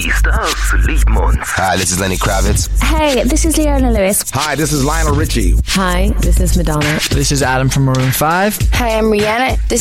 Artistas Liedmond. Hi, this is Lenny Kravitz. Hey, this is Leona Lewis. Hi, this is Lionel Richie. Hi, this is Madonna. This is Adam from Maroon 5. Hi, I'm Rihanna. This